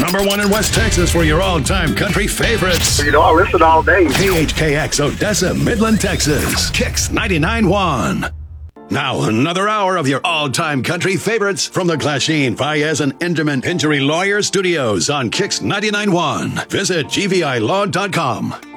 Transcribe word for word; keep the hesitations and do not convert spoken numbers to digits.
Number one in West Texas for your all-time country favorites. You know, I listen all day. K H K X Odessa, Midland, Texas. Kicks ninety-nine point one. Now, another hour of your all-time country favorites from the Glasheen, Fayez, and Inderman Injury Lawyer Studios on Kicks ninety-nine point one. Visit G V I law dot com.